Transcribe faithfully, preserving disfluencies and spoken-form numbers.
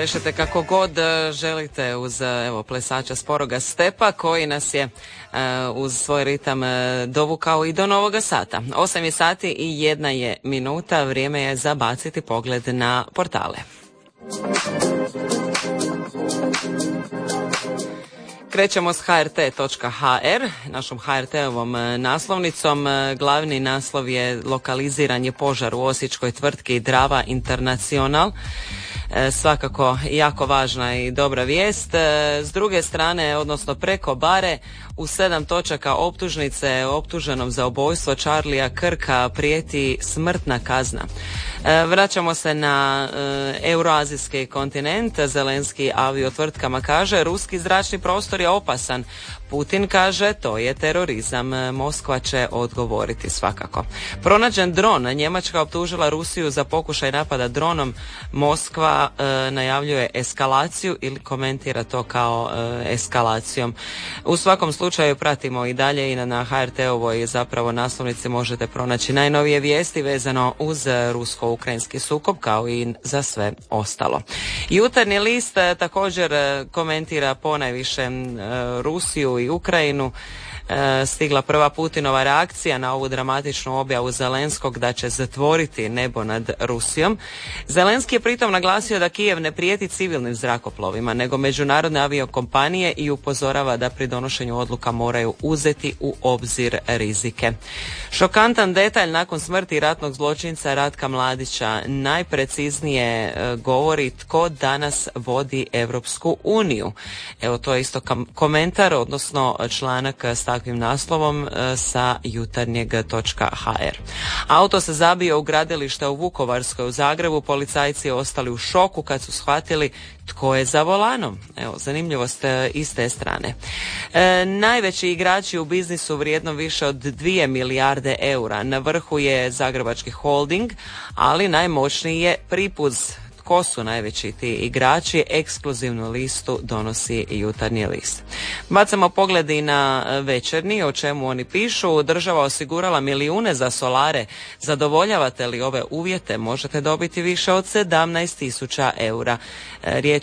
plešete kako god želite uz evo plesača Sporoga Stepa koji nas je uh, uz svoj ritam uh, dovukao i do novoga sata. Osam je sati i jedna je minuta, vrijeme je za baciti pogled na portale. Krećemo s ha er te točka ha er, našom ha er te-ovom naslovnicom. Glavni naslov je lokaliziran je požar u osječkoj tvrtki Drava International. E, svakako jako važna i dobra vijest. E, s druge strane, odnosno preko bare, u sedam točaka optužnice optuženom za ubojstvo Charlija Kirka prijeti smrtna kazna. E, vraćamo se na e, euroazijski kontinent. Zelenski aviotvrtkama kaže ruski zračni prostor je opasan. Putin kaže to je terorizam. Moskva će odgovoriti svakako. Pronađen dron. Njemačka optužila Rusiju za pokušaj napada dronom. Moskva e, najavljuje eskalaciju ili komentira to kao e, eskalacijom. U svakom slučaju pratimo i dalje i na, na ha er te-ovoj zapravo naslovnici možete pronaći najnovije vijesti vezano uz rusko-ukrajinski sukob kao i za sve ostalo. Jutarnji list e, također e, komentira ponajviše e, Rusiju i Ukrajinu. E, stigla prva Putinova reakcija na ovu dramatičnu objavu Zelenskog da će zatvoriti nebo nad Rusijom. Zelenski je pritom naglasio da Kijev ne prijeti civilnim zrakoplovima, nego međunarodne aviokompanije i upozorava da pri donošenju odluka moraju uzeti u obzir rizike. Šokantan detalj nakon smrti ratnog zločinca Ratka Mladića najpreciznije e, govori tko danas vodi Europsku uniju. Evo to je isto kam- komentar, odnosno članak s takvim naslovom e, sa jutarnjeg točka ha er. Auto se zabio u gradilište u Vukovarskoj u Zagrebu, policajci ostali u šoku kad su shvatili tko je za volanom. Evo, zanimljivost e, iz te strane. E, najveći igrači u biznisu vrijedno više od dvije milijarde eura. Na vrhu je Zagrebački holding, ali najmoćniji je Pripuz. Ko su najveći ti igrači? Ekskluzivnu listu donosi jutarnji list. Bacamo pogled i na Večernji, o čemu oni pišu. Država osigurala milijune za solare. Zadovoljavate li ove uvjete? Možete dobiti više od sedamnaest tisuća eura. Riječ